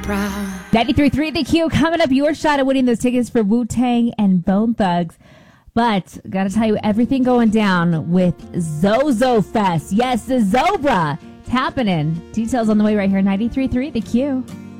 proud. 93.3 The Q coming up. Your shot at winning those tickets for Wu-Tang and Bone Thugs. But got to tell you, everything going down with Zozo Fest. Yes, the Zobra. It's happening. Details on the way right here. 93.3 The Q.